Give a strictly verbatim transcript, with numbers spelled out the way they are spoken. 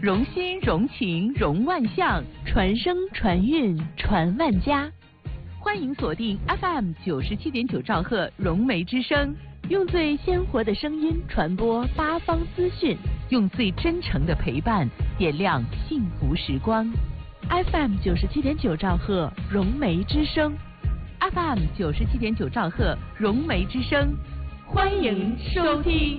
融心融情融万象，传声传韵传万家。欢迎锁定 F M 九十七点九兆赫融媒之声，用最鲜活的声音传播八方资讯，用最真诚的陪伴点亮幸福时光。F M 九十七点九兆赫融媒之声 ，F M 九十七点九兆赫融媒之声，欢迎收听。